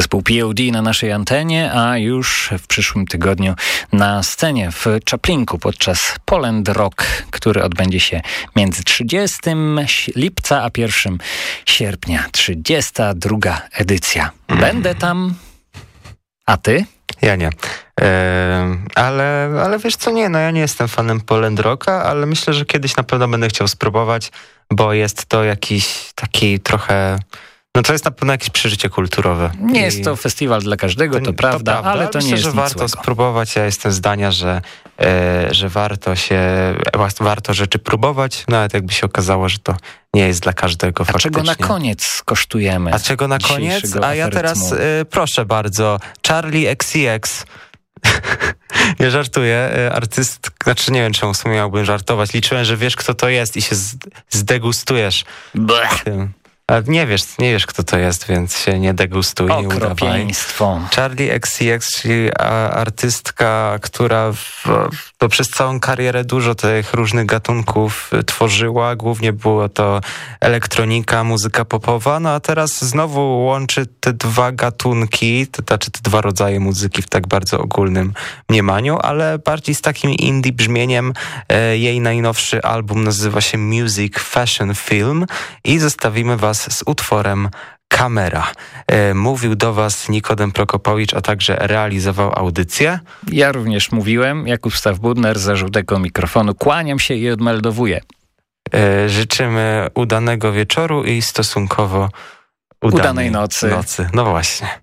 Zespół POD na naszej antenie, a już w przyszłym tygodniu na scenie w Czaplinku podczas Poland Rock, który odbędzie się między 30 lipca a 1 sierpnia. 32. edycja. Będę tam. A ty? Ja nie. Ale wiesz co, nie, no ja nie jestem fanem Poland Rocka, ale myślę, że kiedyś na pewno będę chciał spróbować, bo jest to jakiś taki trochę... No to jest na pewno jakieś przeżycie kulturowe. Nie jest to festiwal dla każdego, to prawda, ale to myślę, nie jest że warto złego. spróbować. Ja jestem zdania, że warto rzeczy próbować, nawet jakby się okazało, że to nie jest dla każdego faktycznie. A czego na koniec skosztujemy? A czego na koniec? A ja teraz proszę bardzo, Charli XCX. Nie żartuję, znaczy nie wiem, czemu w sumie miałbym żartować. Liczyłem, że wiesz, kto to jest i się zdegustujesz. Tym. Ale nie wiesz, kto to jest, więc się nie degustuj, nie udawaj. Okropieństwo. Charli XCX, czyli artystka, która przez całą karierę dużo tych różnych gatunków tworzyła. Głównie było to elektronika, muzyka popowa, no a teraz znowu łączy te dwa gatunki, to znaczy te dwa rodzaje muzyki w tak bardzo ogólnym mniemaniu, ale bardziej z takim indie brzmieniem. Jej najnowszy album nazywa się Music Fashion Film i zostawimy was z utworem Kamera. Mówił do was Nikodem Prokopowicz, a także realizował audycję. Ja również mówiłem, Jakub Stawbudner za żółtego mikrofonu. Kłaniam się i odmeldowuję. Życzymy udanego wieczoru i stosunkowo udanej nocy. No właśnie.